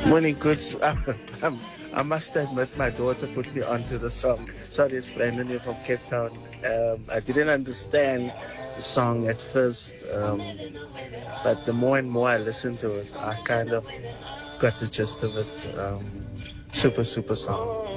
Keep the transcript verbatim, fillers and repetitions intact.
Morning, goods. Um, I must admit, my daughter put me onto the song. Sorry, it's Brandon here from Cape Town. Um, I didn't understand the song at first, um, but the more and more I listened to it, I kind of got the gist of it. Um, super, super song.